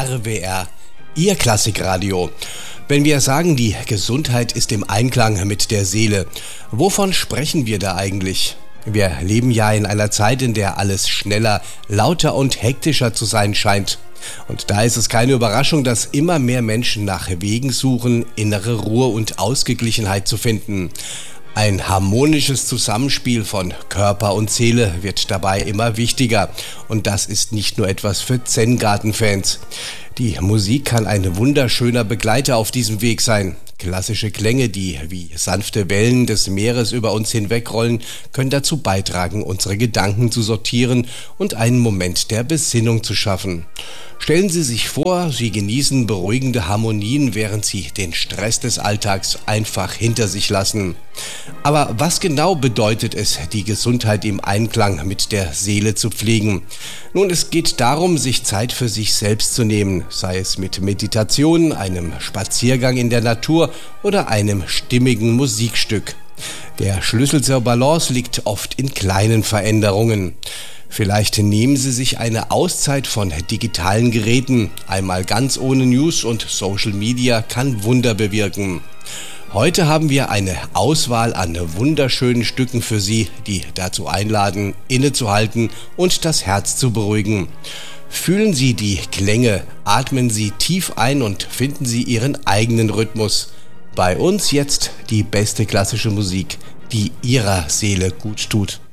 RWR, Ihr Klassikradio. Wenn wir sagen, die Gesundheit ist im Einklang mit der Seele, wovon sprechen wir da eigentlich? Wir leben ja in einer Zeit, in der alles schneller, lauter und hektischer zu sein scheint. Und da ist es keine Überraschung, dass immer mehr Menschen nach Wegen suchen, innere Ruhe und Ausgeglichenheit zu finden. Ein harmonisches Zusammenspiel von Körper und Seele wird dabei immer wichtiger. Und das ist nicht nur etwas für Zen-Garten-Fans. Die Musik kann ein wunderschöner Begleiter auf diesem Weg sein. Klassische Klänge, die wie sanfte Wellen des Meeres über uns hinwegrollen, können dazu beitragen, unsere Gedanken zu sortieren und einen Moment der Besinnung zu schaffen. Stellen Sie sich vor, Sie genießen beruhigende Harmonien, während Sie den Stress des Alltags einfach hinter sich lassen. Aber was genau bedeutet es, die Gesundheit im Einklang mit der Seele zu pflegen? Nun, es geht darum, sich Zeit für sich selbst zu nehmen, sei es mit Meditation, einem Spaziergang in der Natur oder einem stimmigen Musikstück. Der Schlüssel zur Balance liegt oft in kleinen Veränderungen. Vielleicht nehmen Sie sich eine Auszeit von digitalen Geräten. Einmal ganz ohne News und Social Media kann Wunder bewirken. Heute haben wir eine Auswahl an wunderschönen Stücken für Sie, die dazu einladen, innezuhalten und das Herz zu beruhigen. Fühlen Sie die Klänge, atmen Sie tief ein und finden Sie Ihren eigenen Rhythmus. Bei uns jetzt die beste klassische Musik, die Ihrer Seele gut tut.